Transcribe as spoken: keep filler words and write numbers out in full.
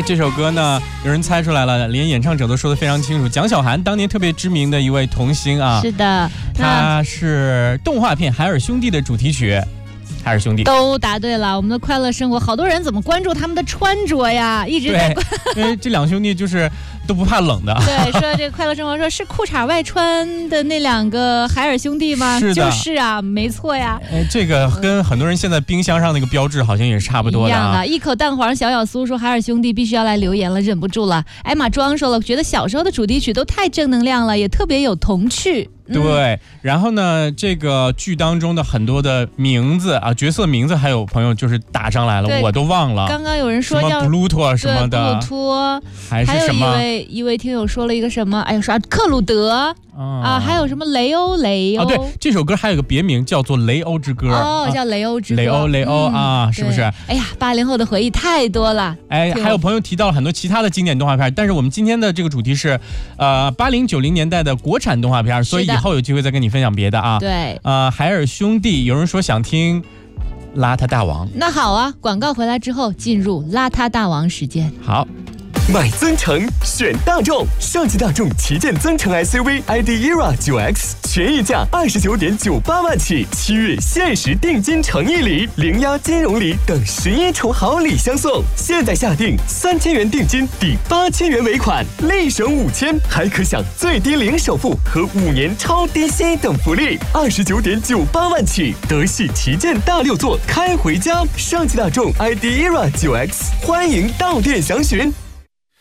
这首歌呢，有人猜出来了，连演唱者都说得非常清楚。蒋小涵当年特别知名的一位童星啊， 是的， 他是动画片《海尔兄弟》的主题曲。海尔兄弟都答对了，我们的快乐生活，好多人怎么关注他们的穿着呀？一直在关， 因为这两兄弟就是都不怕冷的。 对，说这个快乐生活说是裤衩外穿的那两个海尔兄弟吗？ 是的， 就是啊，没错呀。 哎，这个跟很多人现在冰箱上那个标志好像也是差不多的、啊、 一样的。一口蛋黄小小苏说海尔兄弟必须要来留言了，忍不住了。艾玛庄说了，觉得小时候的主题曲都太正能量了，也特别有童趣。 对，然后呢，这个剧当中的很多的名字啊，角色名字，还有朋友就是打上来了，我都忘了。 刚刚有人说叫布鲁托什么的， 布鲁托， 还是什么？ 还有一位一位听友说了一个什么？哎呦，说克鲁德。 哦、 啊，还有什么雷欧雷欧？ 哦，对，这首歌还有个别名叫做《雷欧之歌》 哦，叫雷欧之歌。 雷欧雷欧、嗯、啊，是不是？ 哎呀，八零后的回忆太多了。 哎，还有朋友提到了很多其他的经典动画片，但是我们今天的这个主题是，呃，八零九零年代的国产动画片，所以以后有机会再跟你分享别的啊。 对， 呃，海尔兄弟，有人说想听邋遢大王。 那好啊，广告回来之后进入邋遢大王时间。 好。 买增程选大众，上汽大众旗舰增程 S U V I D E R A 九 X 全溢价二十九点九八万起，七月限时定金诚意礼、零押金融礼等十一重好礼相送。现在下定三千元定金抵八千元尾款，立省五千，还可享最低零首付和五年超低息等福利。二十九点九八万起，德系旗舰大六座开回家。上汽大众 I D E R A 九 X 欢迎到店详询。